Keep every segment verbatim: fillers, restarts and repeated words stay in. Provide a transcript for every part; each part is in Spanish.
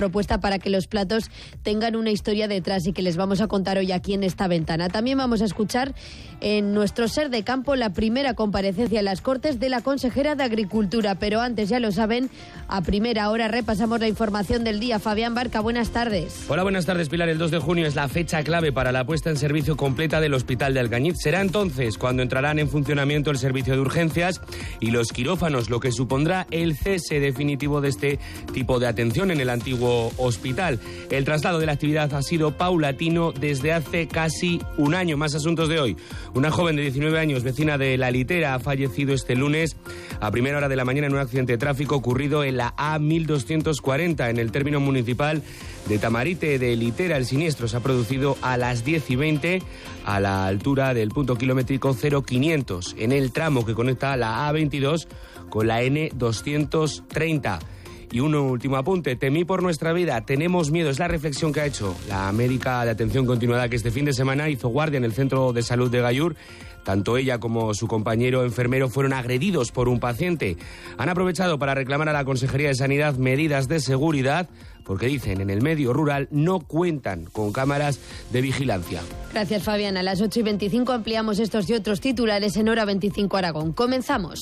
propuesta para que los platos tengan una historia detrás y que les vamos a contar hoy aquí en esta ventana. También vamos a escuchar en nuestro Ser de Campo la primera comparecencia en las Cortes de la consejera de Agricultura. Pero antes, ya lo saben, a primera hora repasamos la información del día. Fabián Barca, buenas tardes. Hola, buenas tardes, Pilar. El dos de junio es la fecha clave para la puesta en servicio completa del Hospital de Alcañiz. Será entonces cuando entrarán en funcionamiento el servicio de urgencias y los quirófanos, lo que supondrá el cese definitivo de este tipo de atención en el antiguo hospital. El traslado de la actividad ha sido paulatino desde hace casi un año. Más asuntos de hoy. Una joven de diecinueve años, vecina de La Litera, ha fallecido este lunes a primera hora de la mañana en un accidente de tráfico ocurrido en la A mil doscientos cuarenta, en el término municipal de Tamarite de Litera. El siniestro se ha producido a las diez y veinte a la altura del punto kilométrico cero quinientos, en el tramo que conecta la A veintidós con la N doscientos treinta. Y un último apunte, temí por nuestra vida, tenemos miedo, es la reflexión que ha hecho la médica de atención continuada que este fin de semana hizo guardia en el centro de salud de Gallur. Tanto ella como su compañero enfermero fueron agredidos por un paciente. Han aprovechado para reclamar a la Consejería de Sanidad medidas de seguridad, porque dicen en el medio rural no cuentan con cámaras de vigilancia. Gracias, Fabián. A las ocho y veinticinco ampliamos estos y otros titulares en Hora veinticinco Aragón. Comenzamos.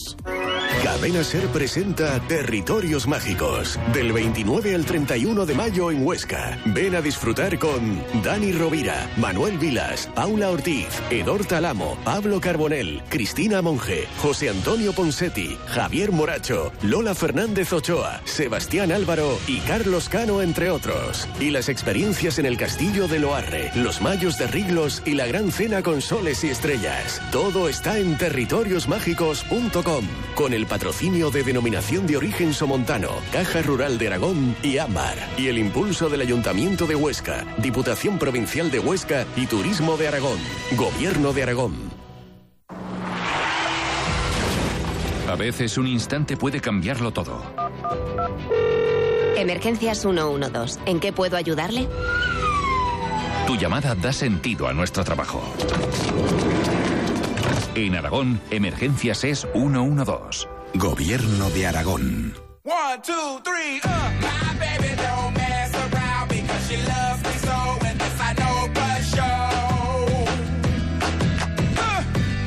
Cadena Ser presenta Territorios Mágicos. Del veintinueve al treinta y uno de mayo en Huesca. Ven a disfrutar con Dani Rovira, Manuel Vilas, Paula Ortiz, Edor Talamo, Pablo Carbonell, Cristina Monge, José Antonio Ponsetti, Javier Moracho, Lola Fernández Ochoa, Sebastián Álvaro y Carlos Cano, entre otros. Y las experiencias en el Castillo de Loarre, los Mayos de Riglos y la Gran Cena con soles y estrellas. Todo está en territorios mágicos punto com, con el patrocinio de Denominación de Origen Somontano, Caja Rural de Aragón y Ámbar, y el impulso del Ayuntamiento de Huesca, Diputación Provincial de Huesca y Turismo de Aragón, Gobierno de Aragón. A veces un instante puede cambiarlo todo. Emergencias ciento doce. ¿En qué puedo ayudarle? Tu llamada da sentido a nuestro trabajo. En Aragón, Emergencias es ciento doce. Gobierno de Aragón. One, two, three, uh. My baby don't mess around because she loves me so, and this I know for sure. Uh,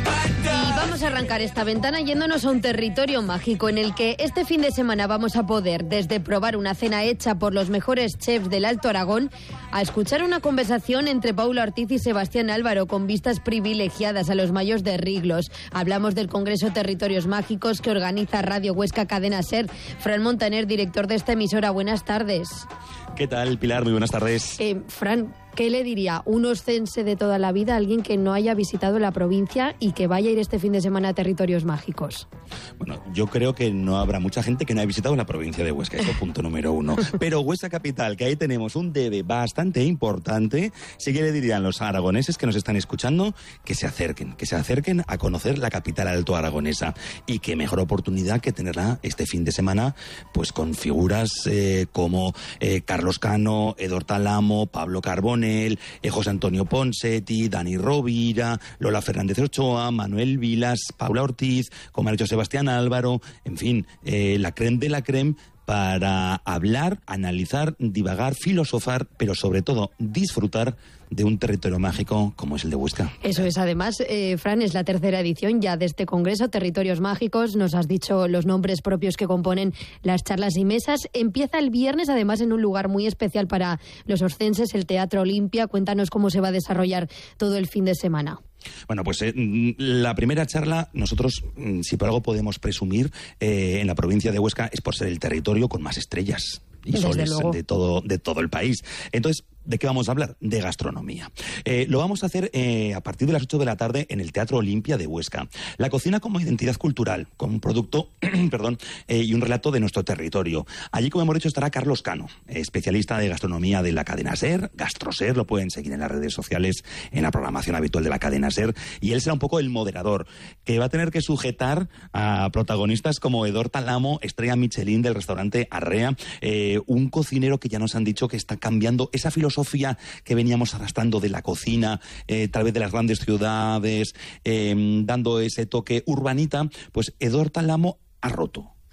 Y vamos a arrancar esta ventana yéndonos a un territorio mágico en el que este fin de semana vamos a poder desde probar una cena hecha por los mejores chefs del Alto Aragón a escuchar una conversación entre Paula Ortiz y Sebastián Álvaro con vistas privilegiadas a los Mayos de Riglos. Hablamos del Congreso Territorios Mágicos que organiza Radio Huesca Cadena Ser. Fran Montaner, director de esta emisora, buenas tardes. ¿Qué tal, Pilar? Muy buenas tardes. Eh, Fran, ¿qué le diría un oscense de toda la vida a alguien que no haya visitado la provincia y que vaya a ir este fin de semana a Territorios Mágicos? Bueno, yo creo que no habrá mucha gente que no haya visitado la provincia de Huesca, eso punto número uno. Pero Huesca capital, que ahí tenemos un debe bastante importante, sí que le dirían los aragoneses que nos están escuchando que se acerquen, que se acerquen a conocer la capital alto aragonesa. Y qué mejor oportunidad que tenerla este fin de semana, pues con figuras eh, como eh, Carlos Cano, Edor Talamo, Pablo Carbonell, eh, José Antonio Ponsetti, Dani Rovira, Lola Fernández Ochoa, Manuel Vilas, Paula Ortiz, como ha dicho Sebastián Álvaro, en fin, eh, la creme de la creme para hablar, analizar, divagar, filosofar, pero sobre todo disfrutar de un territorio mágico como es el de Huesca. Eso es, además, eh, Fran, es la tercera edición ya de este Congreso, Territorios Mágicos. Nos has dicho los nombres propios que componen las charlas y mesas. Empieza el viernes, además, en un lugar muy especial para los oscenses, el Teatro Olimpia. Cuéntanos cómo se va a desarrollar todo el fin de semana. Bueno, pues eh, la primera charla, nosotros, si por algo podemos presumir, eh, en la provincia de Huesca, es por ser el territorio con más estrellas y soles de todo, de todo el país. Entonces, ¿de qué vamos a hablar? De gastronomía. Eh, lo vamos a hacer eh, a partir de las ocho de la tarde en el Teatro Olimpia de Huesca. La cocina como identidad cultural, como un producto perdón, eh, y un relato de nuestro territorio. Allí, como hemos dicho, estará Carlos Cano, eh, especialista de gastronomía de la cadena Ser, Gastroser, lo pueden seguir en las redes sociales, en la programación habitual de la cadena Ser, y él será un poco el moderador, que va a tener que sujetar a protagonistas como Edor Talamo, estrella Michelin del restaurante Arrea, eh, un cocinero que ya nos han dicho que está cambiando esa filosofía que veníamos arrastrando de la cocina, eh, tal vez de las grandes ciudades, eh, dando ese toque urbanita, pues Edor Talamo ha roto.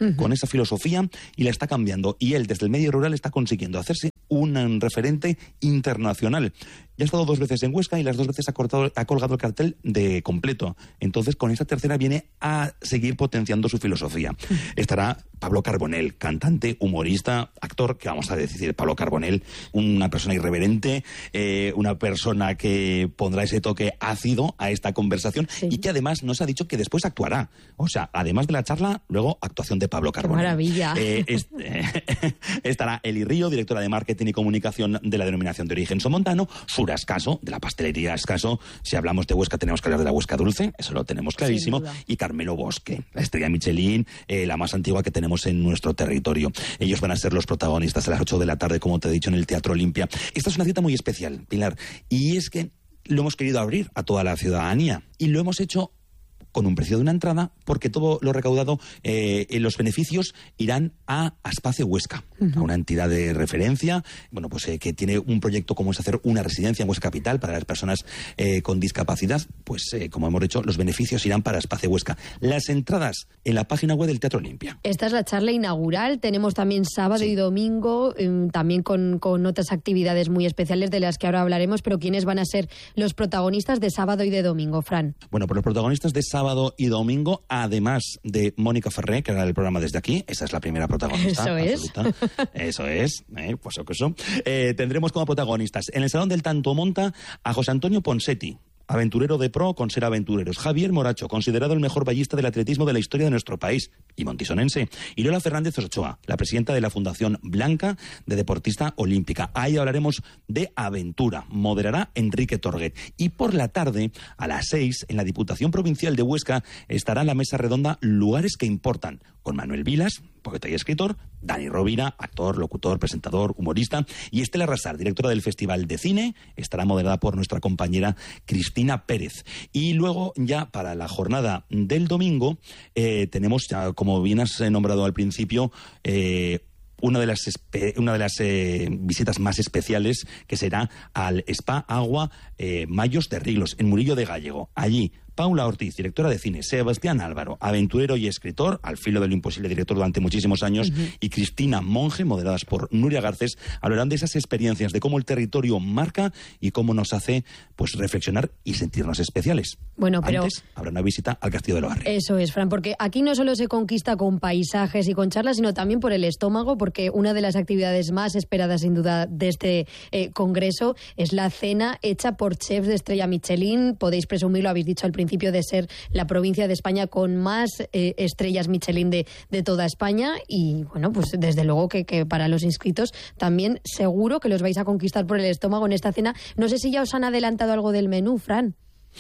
uh-huh. con esa filosofía y la está cambiando. Y él, desde el medio rural, está consiguiendo hacerse un referente internacional. Ya ha estado dos veces en Huesca y las dos veces ha, cortado, ha colgado el cartel de completo. Entonces, con esta tercera viene a seguir potenciando su filosofía. Estará Pablo Carbonell, cantante, humorista, actor, que vamos a decir, Pablo Carbonell, una persona irreverente, eh, una persona que pondrá ese toque ácido a esta conversación sí. y que además nos ha dicho que después actuará. O sea, además de la charla, luego actuación de Pablo Carbonell. ¡Qué maravilla! Eh, es, eh, estará Eli Río, directora de Marketing y Comunicación de la Denominación de Origen Somontano, Sura Escaso, de la pastelería Escaso. Si hablamos de Huesca, tenemos que hablar de la Huesca Dulce, eso lo tenemos clarísimo. Y Carmelo Bosque, la estrella Michelin, eh, la más antigua que tenemos en nuestro territorio. Ellos van a ser los protagonistas a las ocho de la tarde, como te he dicho, en el Teatro Olimpia. Esta es una cita muy especial, Pilar, y es que lo hemos querido abrir a toda la ciudadanía y lo hemos hecho con un precio de una entrada, porque todo lo recaudado, eh, los beneficios irán a Aspace Huesca, uh-huh. a una entidad de referencia, bueno, pues eh, que tiene un proyecto como es hacer una residencia en Huesca Capital para las personas eh, con discapacidad. Pues, eh, como hemos dicho, los beneficios irán para Aspace Huesca. Las entradas en la página web del Teatro Olimpia. Esta es la charla inaugural. Tenemos también sábado sí. y domingo, eh, también con, con otras actividades muy especiales de las que ahora hablaremos, pero ¿quiénes van a ser los protagonistas de sábado y de domingo, Fran? Bueno, pues los protagonistas de sábado sábado y domingo, además de Mónica Ferré, que era el programa Desde Aquí. Esa es la primera protagonista. Eso es. Absoluta. Eso es, eh, pues eso que eso. Eh, tendremos como protagonistas en el Salón del Tanto Monta a José Antonio Ponsetti, aventurero de pro con ser aventureros. Javier Moracho, considerado el mejor ballista del atletismo de la historia de nuestro país y montisonense. Y Lola Fernández Ochoa, la presidenta de la Fundación Blanca de Deportista Olímpica. Ahí hablaremos de aventura. Moderará Enrique Torguet. Y por la tarde, a las seis, en la Diputación Provincial de Huesca, estará la mesa redonda Lugares que Importan, con Manuel Vilas, poeta y escritor, Dani Rovira, actor, locutor, presentador, humorista, y Estela Rasar, directora del Festival de Cine, estará moderada por nuestra compañera Cristina Pérez. Y luego, ya para la jornada del domingo, eh, tenemos, ya, como bien has nombrado al principio, eh, una de las, una de las eh, visitas más especiales, que será al Spa Agua eh, Mayos de Riglos, en Murillo de Gallego. Allí, Paula Ortiz, directora de cine, Sebastián Álvaro, aventurero y escritor, al filo de lo imposible, director durante muchísimos años, uh-huh. y Cristina Monge, moderadas por Nuria Garcés, hablarán de esas experiencias, de cómo el territorio marca y cómo nos hace pues reflexionar y sentirnos especiales. Bueno, pero antes habrá una visita al Castillo de los Barrios. Eso es, Fran, porque aquí no solo se conquista con paisajes y con charlas, sino también por el estómago, porque una de las actividades más esperadas, sin duda, de este eh, congreso es la cena hecha por chefs de estrella Michelin. Podéis presumir, lo habéis dicho al principio, de ser la provincia de España con más eh, estrellas Michelin de, de toda España. Y bueno, pues desde luego que, que para los inscritos también seguro que los vais a conquistar por el estómago en esta cena. No sé si ya os han adelantado algo del menú, Fran.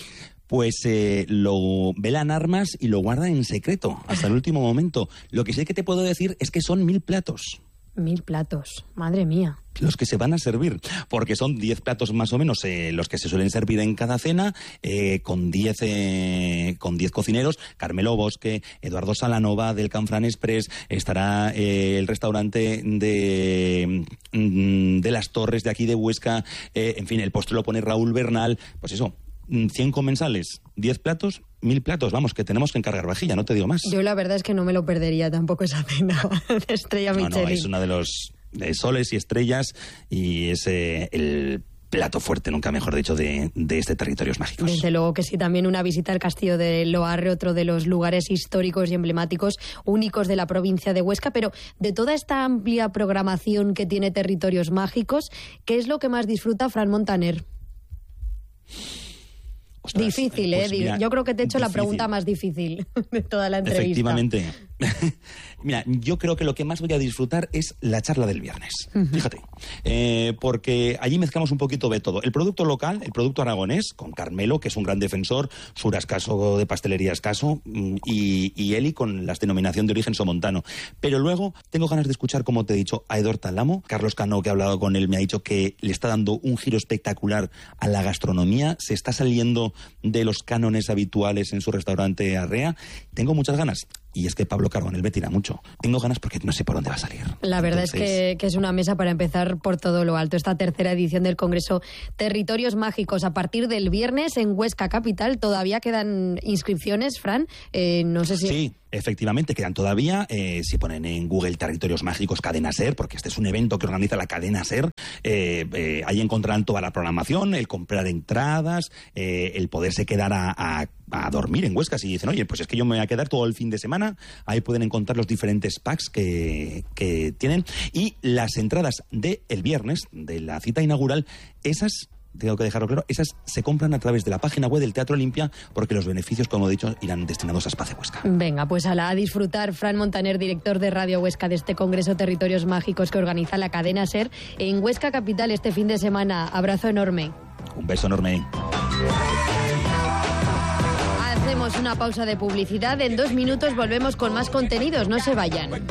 Pues eh, lo velan armas y lo guardan en secreto hasta el último momento. Lo que sí que te puedo decir es que son mil platos. Mil platos, madre mía. Los que se van a servir, porque son diez platos más o menos eh, los que se suelen servir en cada cena, eh, con diez eh, con diez cocineros. Carmelo Bosque, Eduardo Salanova del Canfrán Express, estará eh, el restaurante de, de Las Torres de aquí de Huesca, eh, en fin, el postre lo pone Raúl Bernal. Pues eso, cien comensales, diez platos, mil platos, vamos, que tenemos que encargar vajilla, no te digo más. Yo la verdad es que no me lo perdería tampoco esa cena de estrella Michelin. No, no, es una de los de soles y estrellas y es eh, el plato fuerte, nunca mejor dicho, de, de este Territorios Mágicos. Desde luego que sí, también una visita al Castillo de Loarre, otro de los lugares históricos y emblemáticos únicos de la provincia de Huesca. Pero de toda esta amplia programación que tiene Territorios Mágicos, ¿qué es lo que más disfruta Fran Montaner? Ostras, difícil, pues ¿eh? Mira, yo creo que te he hecho difícil. La pregunta más difícil de toda la entrevista. Efectivamente. Mira, yo creo que lo que más voy a disfrutar es la charla del viernes. Uh-huh. Fíjate. Eh, porque allí mezclamos un poquito de todo. El producto local, el producto aragonés, con Carmelo, que es un gran defensor, Sura Escaso de Pastelería Escaso, y, y Eli con la denominación de origen somontano. Pero luego tengo ganas de escuchar, como te he dicho, a Edor Talamo. Carlos Cano, que he hablado con él, me ha dicho que le está dando un giro espectacular a la gastronomía. Se está saliendo de los cánones habituales en su restaurante Arrea. Tengo muchas ganas. y es que Pablo Carbonell me tira mucho. Tengo ganas porque no sé por dónde va a salir. La verdad Entonces... es que, que es una mesa para empezar por todo lo alto. Esta tercera edición del Congreso Territorios Mágicos a partir del viernes en Huesca Capital. Todavía quedan inscripciones, Fran. Eh, no sé si... Sí. Efectivamente, quedan todavía, eh, si ponen en Google Territorios Mágicos Cadena SER, porque este es un evento que organiza la cadena SER, eh, eh, ahí encontrarán toda la programación, el comprar entradas, eh, el poderse quedar a, a, a dormir en Huesca. Si dicen, oye, pues es que yo me voy a quedar todo el fin de semana, ahí pueden encontrar los diferentes packs que, que tienen. Y las entradas del viernes, de la cita inaugural, esas... tengo que dejarlo claro, esas se compran a través de la página web del Teatro Olimpia porque los beneficios, como he dicho, irán destinados a Espacio Huesca. Venga, pues a la a disfrutar. Fran Montaner, director de Radio Huesca, de este Congreso Territorios Mágicos que organiza la cadena SER en Huesca Capital este fin de semana. Abrazo enorme. Un beso enorme. Hacemos una pausa de publicidad. En dos minutos volvemos con más contenidos. No se vayan.